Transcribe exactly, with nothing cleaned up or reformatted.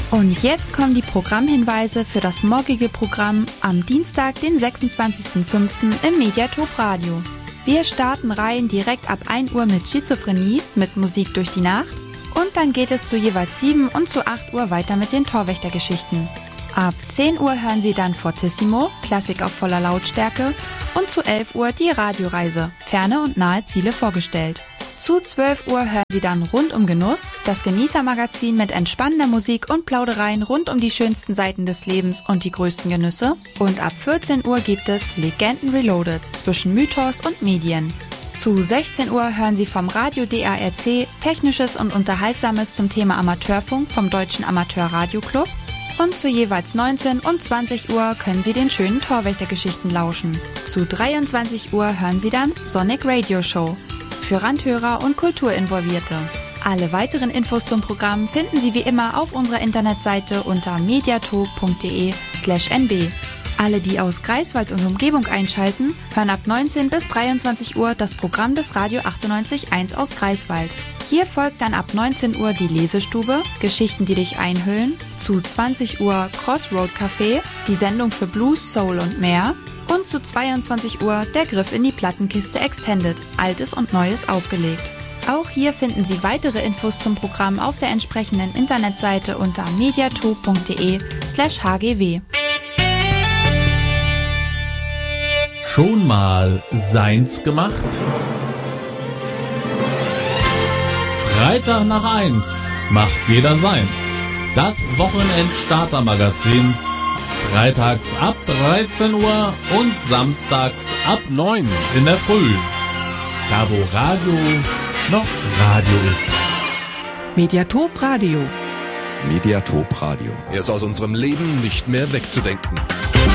Und jetzt kommen die Programmhinweise für das morgige Programm am Dienstag, den sechsundzwanzigsten fünften im Mediatop Radio. Wir starten rein direkt ab ein Uhr mit Schizophrenie, mit Musik durch die Nacht. Und dann geht es zu jeweils sieben und zu acht Uhr weiter mit den Torwächtergeschichten. Ab zehn Uhr hören Sie dann Fortissimo, Klassik auf voller Lautstärke. Und zu elf Uhr die Radioreise, ferne und nahe Ziele vorgestellt. Zu zwölf Uhr hören Sie dann Rund um Genuss, das Genießermagazin mit entspannender Musik und Plaudereien rund um die schönsten Seiten des Lebens und die größten Genüsse. Und ab vierzehn Uhr gibt es Legenden Reloaded zwischen Mythos und Medien. Zu sechzehn Uhr hören Sie vom Radio D A R C Technisches und Unterhaltsames zum Thema Amateurfunk vom Deutschen Amateur-Radio-Club. Und zu jeweils neunzehn und zwanzig Uhr können Sie den schönen Torwächtergeschichten lauschen. Zu dreiundzwanzig Uhr hören Sie dann Sonic Radio Show für Randhörer und Kulturinvolvierte. Alle weiteren Infos zum Programm finden Sie wie immer auf unserer Internetseite unter mediatop punkt de slash n b. Alle, die aus Greifswald und Umgebung einschalten, hören ab neunzehn bis dreiundzwanzig Uhr das Programm des Radio achtundneunzig Komma eins aus Greifswald. Hier folgt dann ab neunzehn Uhr die Lesestube, Geschichten, die dich einhüllen, zu zwanzig Uhr Crossroad Café, die Sendung für Blues, Soul und mehr und zu zweiundzwanzig Uhr der Griff in die Plattenkiste Extended, Altes und Neues aufgelegt. Auch hier finden Sie weitere Infos zum Programm auf der entsprechenden Internetseite unter mediatop punkt de slash h g w. Schon mal seins gemacht? Freitag nach eins macht jeder seins. Das Wochenend-Starter-Magazin. Freitags ab dreizehn Uhr und samstags ab neun in der Früh. Da wo Radio noch Radio ist. Mediatop Radio. Mediatop Radio. Er ist aus unserem Leben nicht mehr wegzudenken.